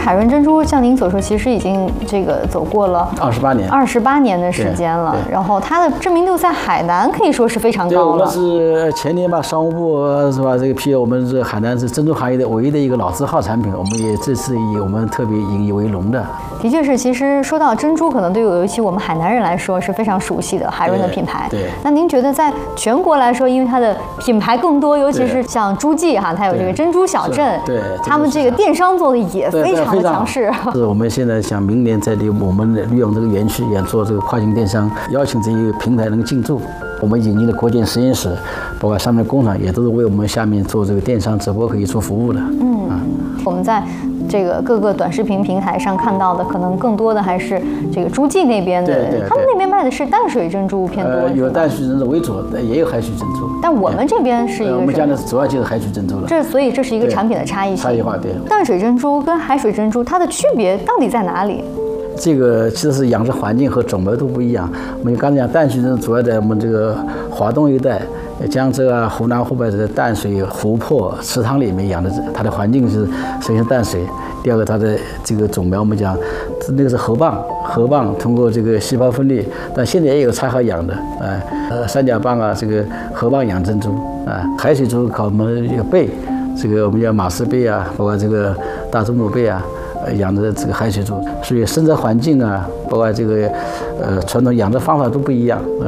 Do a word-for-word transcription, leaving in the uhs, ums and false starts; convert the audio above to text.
海润珍珠，像您所说，其实已经这个走过了二十八年， 二十八年的时间了。然后它的知名度在海南可以说是非常高了。 对，我们是前年吧，商务部是吧，这个批我们是海南是珍珠行业的唯一的一个老字号产品，我们也这次以我们特别引以为荣的。 的确是，其实说到珍珠，可能对于尤其我们海南人来说是非常熟悉的海润的品牌。 对。对那您觉得在全国来说，因为它的品牌更多，尤其是像诸暨哈，它有这个珍珠小镇， 对， 他们这个电商做的也非常的强势。 是我们现在想明年在我们利用这个园区也做这个跨境电商，邀请这些平台能进驻。我们引进的国电实验室，包括上面的工厂，也都是为我们下面做这个电商直播可以做服务的。 嗯，啊、我们在这个各个短视频平台上看到的，可能更多的还是这个诸暨那边的， 对对对， 他们那边卖的是淡水珍珠偏多， 呃，有淡水珍珠为主，也有海水珍珠。 但我们这边是一个、呃， 我们家的主要就是海水珍珠了。 这所以这是一个产品的差异性。 差异化，对。 淡水珍珠跟海水珍珠它的区别到底在哪里？ 这个其实是养殖环境和种苗都不一样。我们刚才讲淡水珍珠主要在我们这个华东一带，江浙啊、湖南、湖北的淡水湖泊、池塘里面养的，它的环境是首先是淡水，第二个它的这个种苗我们讲那个是河蚌，河蚌通过这个细胞分裂，但现在也有插好养的，啊呃三甲蚌啊，这个河蚌养珍珠啊，海水珠靠我们有贝，这个我们叫马氏贝啊，包括这个大祖母贝啊。养的这个海水珠，所以生长环境啊，包括这个呃传统养殖方法都不一样，